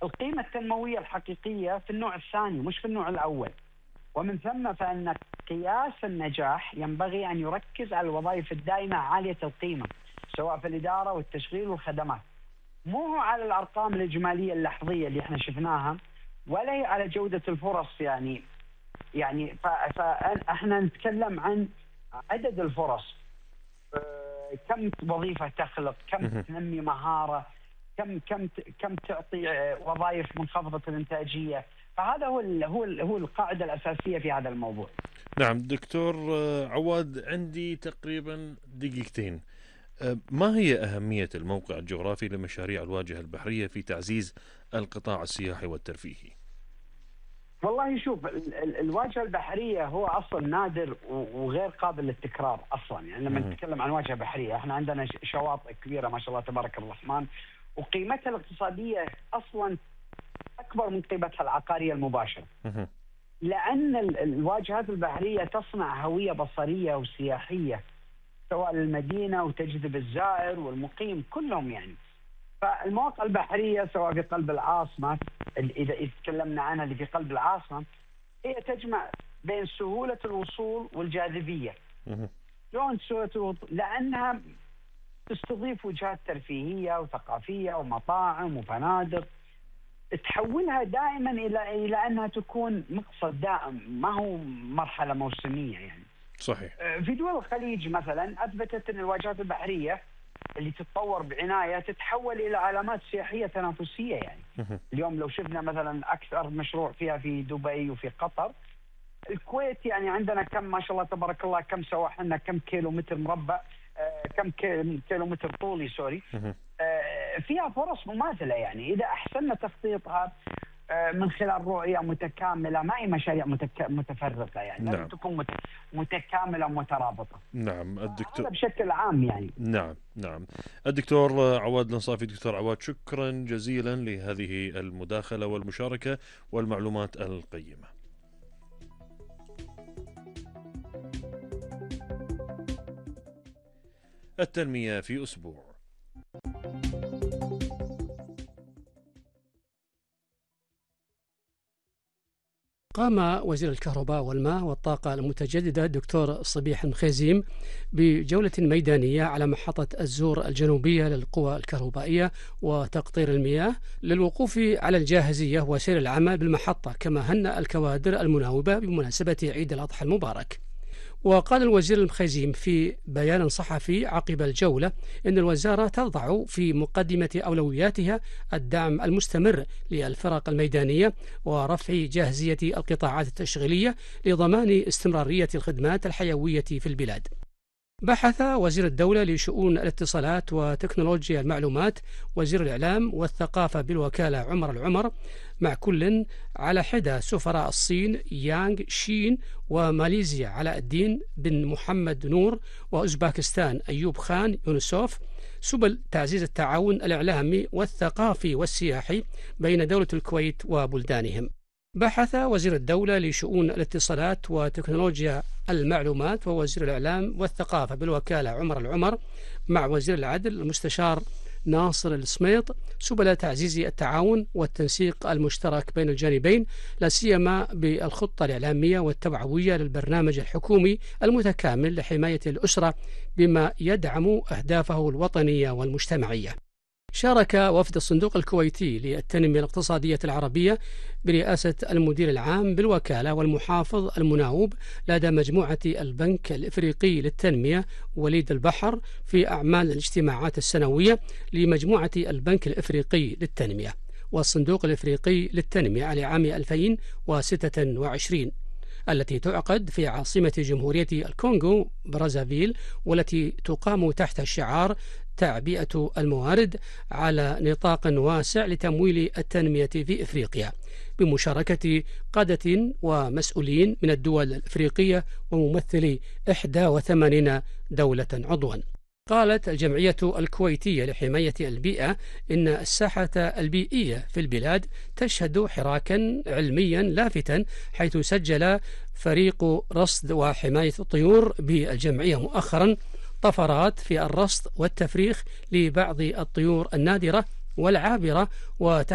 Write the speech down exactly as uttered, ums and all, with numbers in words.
القيمة التنموية الحقيقية في النوع الثاني مش في النوع الأول. ومن ثم فإن قياس النجاح ينبغي أن يركز على الوظائف الدائمة عالية القيمة سواء في الإدارة والتشغيل والخدمات، مو هو على الأرقام الإجمالية اللحظية اللي احنا شفناها، ولا هي على جودة الفرص. يعني يعني فاحنا نتكلم عن عدد الفرص، كم وظيفة تخلق، كم تنمي مهارة، كم كم كم تعطي وظائف منخفضة الإنتاجية. فهذا هو هو هو القاعدة الأساسية في هذا الموضوع. نعم دكتور عواد، عندي تقريبا دقيقتين. ما هي أهمية الموقع الجغرافي لمشاريع الواجهة البحرية في تعزيز القطاع السياحي والترفيهي؟ والله شوف، الواجهة البحرية هو أصلا نادر وغير قابل للتكرار أصلا. يعني لما نتكلم عن واجهة بحرية احنا عندنا شواطئ كبيرة ما شاء الله تبارك الرحمن، وقيمتها الاقتصادية أصلا أكبر من قيمتها العقارية المباشرة، لأن الواجهات البحرية تصنع هوية بصرية وسياحية سواء للمدينة وتجذب الزائر والمقيم كلهم. يعني فالمواقع البحرية سواء في قلب العاصمة، إذا تكلمنا عنها اللي في قلب العاصمة، هي تجمع بين سهولة الوصول والجاذبية. شلون سهولة الوصول؟ لأنها تستضيف وجهات ترفيهية وثقافية ومطاعم وفنادق، تحولها دائما إلى إلى أنها تكون مقصد دائم، ما هو مرحلة موسمية. يعني صحيح. في دول الخليج مثلا أثبتت أن الواجهات البحرية اللي تتطور بعناية تتحول إلى علامات سياحية تنافسية. يعني اليوم لو شفنا مثلا أكثر مشروع فيها في دبي وفي قطر، الكويت يعني عندنا كم ما شاء الله تبارك الله، كم سواحلنا كم كيلو متر مربع، آه كم كيلو متر طولي سوري، آه فيها فرص مماثلة. يعني إذا أحسننا تخطيطها من خلال رؤية متكاملة، ما هي مشاريع متك... متفرقة. يعني لازم نعم. تكون مت... متكاملة ومترابطة. نعم الدكتور، هذا بشكل عام يعني. نعم نعم الدكتور عواد الانصافي. دكتور عواد، شكرا جزيلا لهذه المداخلة والمشاركة والمعلومات القيمة. التنمية في أسبوع. قام وزير الكهرباء والماء والطاقة المتجددة الدكتور صبيح مخيزيم بجولة ميدانية على محطة الزور الجنوبية للقوى الكهربائية وتقطير المياه للوقوف على الجاهزية وسير العمل بالمحطة، كما هنأ الكوادر المناوبة بمناسبة عيد الأضحى المبارك. وقال الوزير المخيزيم في بيان صحفي عقب الجولة إن الوزارة تضع في مقدمة أولوياتها الدعم المستمر للفرق الميدانية ورفع جاهزية القطاعات التشغيلية لضمان استمرارية الخدمات الحيوية في البلاد. بحث وزير الدولة لشؤون الاتصالات وتكنولوجيا المعلومات وزير الإعلام والثقافة بالوكالة عمر العمر مع كل على حدى سفراء الصين يانغ شين وماليزيا علاء الدين بن محمد نور وأوزباكستان أيوب خان يونسوف سبل تعزيز التعاون الإعلامي والثقافي والسياحي بين دولة الكويت وبلدانهم. بحث وزير الدولة لشؤون الاتصالات وتكنولوجيا المعلومات ووزير الإعلام والثقافة بالوكالة عمر العمر مع وزير العدل المستشار ناصر السميط سبل تعزيز التعاون والتنسيق المشترك بين الجانبين، لا سيما بالخطة الإعلامية والتوعوية للبرنامج الحكومي المتكامل لحماية الأسرة بما يدعم أهدافه الوطنية والمجتمعية. شارك وفد الصندوق الكويتي للتنمية الاقتصادية العربية برئاسة المدير العام بالوكالة والمحافظ المناوب لدى مجموعة البنك الإفريقي للتنمية وليد البحر في أعمال الاجتماعات السنوية لمجموعة البنك الإفريقي للتنمية والصندوق الإفريقي للتنمية لعام ألفين وستة وعشرين التي تعقد في عاصمة جمهورية الكونغو برازافيل، والتي تقام تحت الشعار تعبئة الموارد على نطاق واسع لتمويل التنمية في إفريقيا، بمشاركة قادة ومسؤولين من الدول الإفريقية وممثلي إحدى وثمانين دولة عضوا. قالت الجمعية الكويتية لحماية البيئة إن الساحة البيئية في البلاد تشهد حراكا علميا لافتا، حيث سجل فريق رصد وحماية الطيور بالجمعية مؤخرا طفرات في الرصد والتفريخ لبعض الطيور النادرة والعابرة